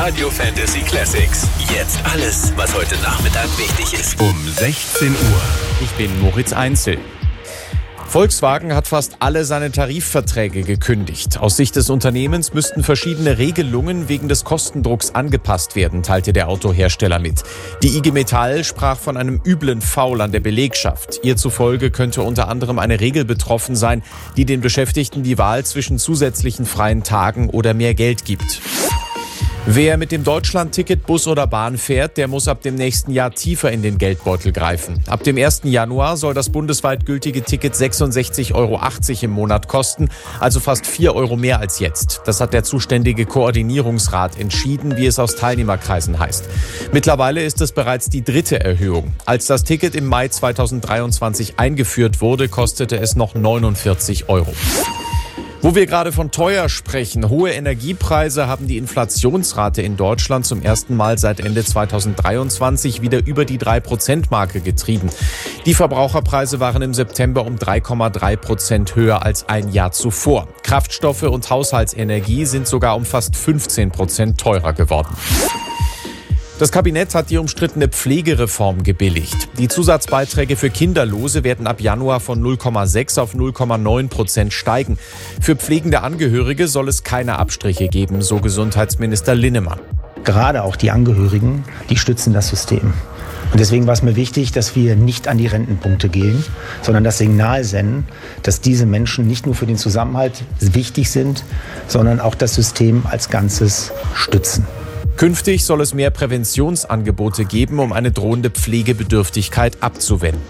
Radio Fantasy Classics. Jetzt alles, was heute Nachmittag wichtig ist. Um 16 Uhr. Ich bin Moritz Einzel. Volkswagen hat fast alle seine Tarifverträge gekündigt. Aus Sicht des Unternehmens müssten verschiedene Regelungen wegen des Kostendrucks angepasst werden, teilte der Autohersteller mit. Die IG Metall sprach von einem üblen Foul an der Belegschaft. Ihr zufolge könnte unter anderem eine Regel betroffen sein, die den Beschäftigten die Wahl zwischen zusätzlichen freien Tagen oder mehr Geld gibt. Wer mit dem Deutschland-Ticket Bus oder Bahn fährt, der muss ab dem nächsten Jahr tiefer in den Geldbeutel greifen. Ab dem 1. Januar soll das bundesweit gültige Ticket 66,80 € im Monat kosten, also fast 4 € mehr als jetzt. Das hat der zuständige Koordinierungsrat entschieden, wie es aus Teilnehmerkreisen heißt. Mittlerweile ist es bereits die 3. Erhöhung. Als das Ticket im Mai 2023 eingeführt wurde, kostete es noch 49 €. Wo wir gerade von teuer sprechen, hohe Energiepreise haben die Inflationsrate in Deutschland zum ersten Mal seit Ende 2023 wieder über die 3%-Marke getrieben. Die Verbraucherpreise waren im September um 3,3% höher als ein Jahr zuvor. Kraftstoffe und Haushaltsenergie sind sogar um fast 15% teurer geworden. Das Kabinett hat die umstrittene Pflegereform gebilligt. Die Zusatzbeiträge für Kinderlose werden ab Januar von 0,6 auf 0,9% steigen. Für pflegende Angehörige soll es keine Abstriche geben, so Gesundheitsminister Linnemann. Gerade auch die Angehörigen, die stützen das System. Und deswegen war es mir wichtig, dass wir nicht an die Rentenpunkte gehen, sondern das Signal senden, dass diese Menschen nicht nur für den Zusammenhalt wichtig sind, sondern auch das System als Ganzes stützen. Künftig soll es mehr Präventionsangebote geben, um eine drohende Pflegebedürftigkeit abzuwenden.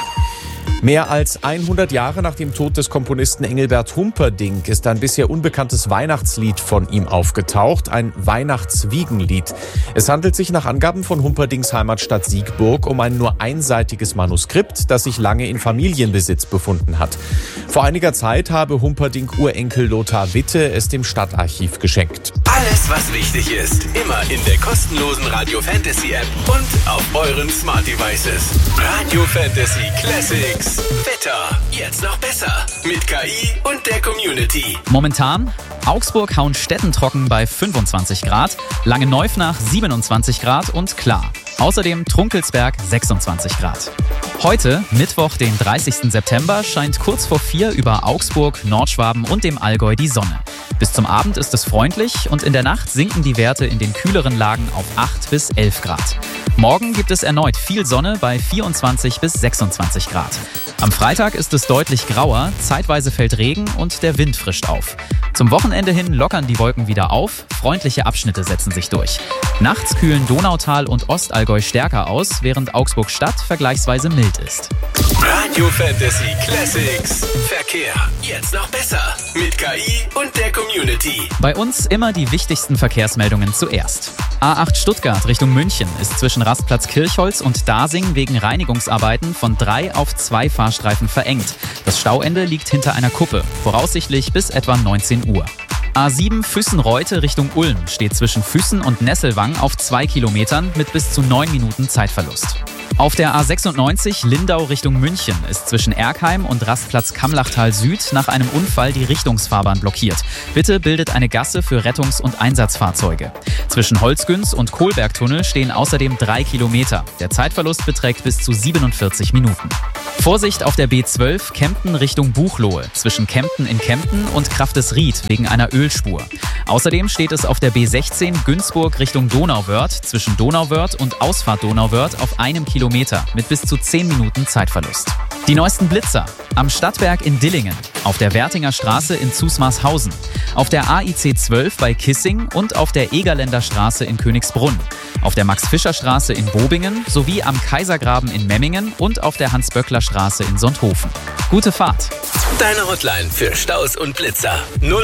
Mehr als 100 Jahre nach dem Tod des Komponisten Engelbert Humperdinck ist ein bisher unbekanntes Weihnachtslied von ihm aufgetaucht, ein Weihnachtswiegenlied. Es handelt sich nach Angaben von Humperdincks Heimatstadt Siegburg um ein nur einseitiges Manuskript, das sich lange in Familienbesitz befunden hat. Vor einiger Zeit habe Humperdinck Urenkel Lothar Witte es dem Stadtarchiv geschenkt. Alles, was wichtig ist, immer in der kostenlosen Radio Fantasy App und auf euren Smart Devices. Radio Fantasy Classics. Wetter, jetzt noch besser. Mit KI und der Community. Momentan Augsburg Hauenstetten trocken bei 25 Grad, Langenneufnach 27 Grad und klar. Außerdem Trunkelsberg 26 Grad. Heute, Mittwoch, den 30. September, scheint kurz vor 4 über Augsburg, Nordschwaben und dem Allgäu die Sonne. Bis zum Abend ist es freundlich und in der Nacht sinken die Werte in den kühleren Lagen auf 8 bis 11 Grad. Morgen gibt es erneut viel Sonne bei 24 bis 26 Grad. Am Freitag ist es deutlich grauer, zeitweise fällt Regen und der Wind frischt auf. Zum Wochenende hin lockern die Wolken wieder auf, freundliche Abschnitte setzen sich durch. Nachts kühlen Donautal und Ostallgäu stärker aus, während Augsburg-Stadt vergleichsweise mild ist. Radio Fantasy Classics. Verkehr, jetzt noch besser. Mit KI und der Community. Bei uns immer die wichtigsten Verkehrsmeldungen zuerst. A8 Stuttgart Richtung München ist zwischen Rastplatz Kirchholz und Dasing wegen Reinigungsarbeiten von 3 auf 2 Fahrstreifen verengt. Das Stauende liegt hinter einer Kuppe, voraussichtlich bis etwa 19 Uhr. A7 Füssen-Reute Richtung Ulm steht zwischen Füssen und Nesselwang auf 2 Kilometern mit bis zu 9 Minuten Zeitverlust. Auf der A96 Lindau Richtung München ist zwischen Erkheim und Rastplatz Kamlachtal Süd nach einem Unfall die Richtungsfahrbahn blockiert. Bitte bildet eine Gasse für Rettungs- und Einsatzfahrzeuge. Zwischen Holzgüns und Kohlbergtunnel stehen außerdem 3 Kilometer. Der Zeitverlust beträgt bis zu 47 Minuten. Vorsicht auf der B12 Kempten Richtung Buchloe zwischen Kempten in Kempten und Kraftesried wegen einer Ölspur. Außerdem steht es auf der B16 Günzburg Richtung Donauwörth zwischen Donauwörth und Ausfahrt Donauwörth auf 1 Kilometer mit bis zu 10 Minuten Zeitverlust. Die neuesten Blitzer am Stadtwerk in Dillingen, auf der Wertinger Straße in Zusmarshausen, auf der AIC 12 bei Kissing und auf der Egerländer Straße in Königsbrunn, auf der Max-Fischer-Straße in Bobingen sowie am Kaisergraben in Memmingen und auf der Hans-Böckler-Straße in Sonthofen. Gute Fahrt! Deine Hotline für Staus und Blitzer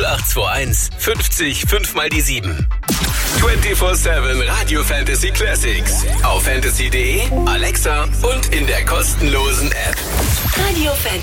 0821 50 5 mal die 7. 24/7 Radio Fantasy Classics. Auf fantasy.de, Alexa und in der kostenlosen App. Radio Fantasy.